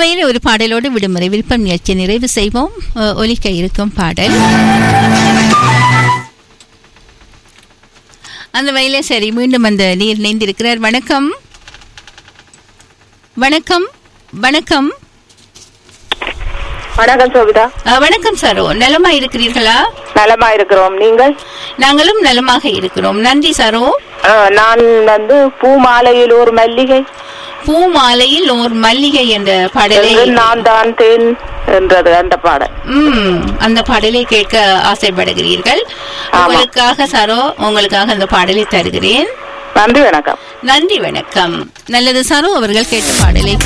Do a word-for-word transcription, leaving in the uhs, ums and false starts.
வகையில் ஒரு பாடலோடு விடுமுறை விருப்பம் நிகழ்ச்சி நிறைவு செய்வோம். ஒலிக்க இருக்கும் பாடல் அந்த வகையிலே சரி மீண்டும் அந்த நீர் நீந்திருக்கிறார். வணக்கம் வணக்கம் வணக்கம் வணக்கம் சோபிதா. வணக்கம் சாரோ, நலமா இருக்கிறீர்களா? நலமா இருக்கிறோம், நீங்கள்? நாங்களும் நலமாக இருக்கிறோம், நன்றி சாரோ. நான் வந்து பூ மாலையில் ஒரு மல்லிகை, பூ மாலையில் ஒரு மல்லிகை என்ற பாடலை, நான் தான் தேன் என்றது அந்த பாடல். உம் அந்த பாடலை கேட்க ஆசைப்படுகிறீர்கள். உங்களுக்காக சாரோ, உங்களுக்காக அந்த பாடலை தருகிறேன். நன்றி வணக்கம். நன்றி வணக்கம். நல்லது சாரோ, அவர்கள் கேட்ட பாடலை